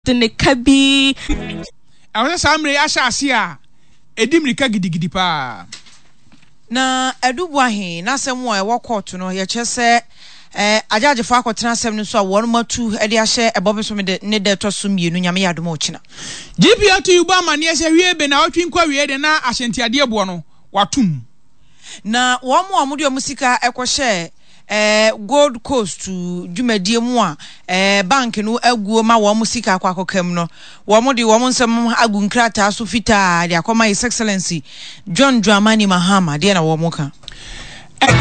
ne kabi awon samre ya sha ase a edimrika gidigidi pa na edubu ahe na asem a ewo court no ye chese ajajefo akotena asem no so a won matu e de ahye ebobeso me de ne de to so mienu nyame yadom ochina GPRT yuba amane ye hwe be na otwi nkwa wie de na ahyentiade ebo no watum na wo mo amudi omusika ekohye Gold Coast dwumadie mu a bank no aguo ma wo musika akokam no wo mo de wo nsem agu nkrata so fita de akoma His Excellency John Dramani Mahama de na wo mo ka